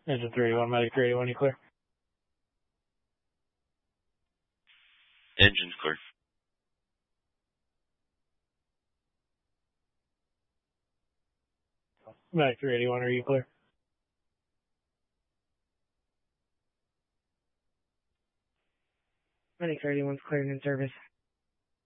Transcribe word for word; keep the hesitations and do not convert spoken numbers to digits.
Engine three eighty-one, Medic three eighty-one, you clear? Engine's clear. Medic three eighty-one, are you clear? Medic three eighty-one's cleared in service.